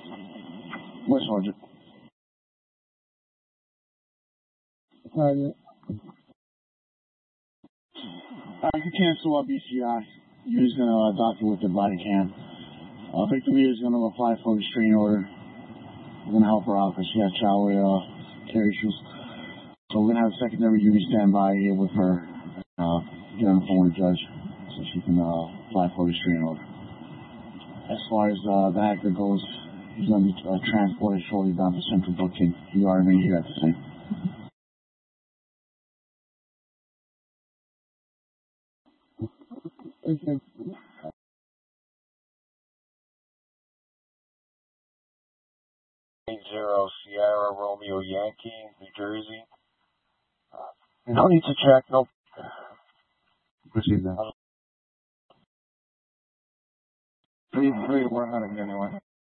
West Sergeant. You cancel BCI. You're just gonna doctor with the body cam. Victim here is gonna apply for a restraining order. We're gonna help her out because she has child care issues. So we're gonna have a secondary unit stand by here with her. Get on the phone with the judge so she can apply for a restraining order. As far as the actor goes, he's gonna be transported shortly down to Central Booking. He already made here at the same. Okay. 80 Sierra Romeo Yankee, New Jersey. No need to check, no. Proceed then. Please, we're on it anyway.